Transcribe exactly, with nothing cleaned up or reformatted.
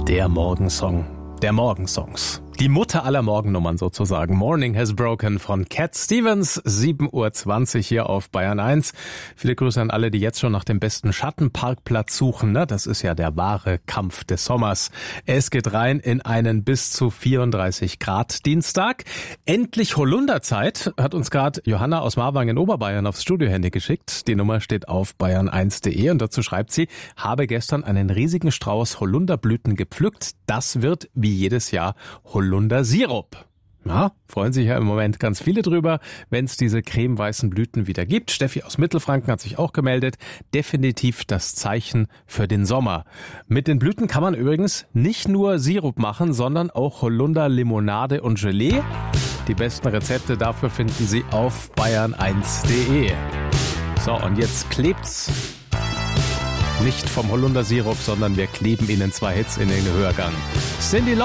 Der Morgensong der Morgensongs. Die Mutter aller Morgennummern sozusagen. Morning Has Broken von Cat Stevens. sieben Uhr zwanzig hier auf Bayern eins. Viele Grüße an alle, die jetzt schon nach dem besten Schattenparkplatz suchen. Ne? Das ist ja der wahre Kampf des Sommers. Es geht rein in einen bis zu vierunddreißig Grad Dienstag. Endlich Holunderzeit, hat uns gerade Johanna aus Marwang in Oberbayern aufs Studiohandy geschickt. Die Nummer steht auf bayern eins punkt de und dazu schreibt sie, habe gestern einen riesigen Strauß Holunderblüten gepflückt. Das wird wie jedes Jahr Holundersirup. Ja, freuen sich ja im Moment ganz viele drüber, wenn es diese cremeweißen Blüten wieder gibt. Steffi aus Mittelfranken hat sich auch gemeldet. Definitiv das Zeichen für den Sommer. Mit den Blüten kann man übrigens nicht nur Sirup machen, sondern auch Holunderlimonade und Gelee. Die besten Rezepte dafür finden Sie auf bayern eins punkt de. So, und jetzt klebt's nicht vom Holundersirup, sondern wir kleben Ihnen zwei Hits in den Gehörgang. Cyndi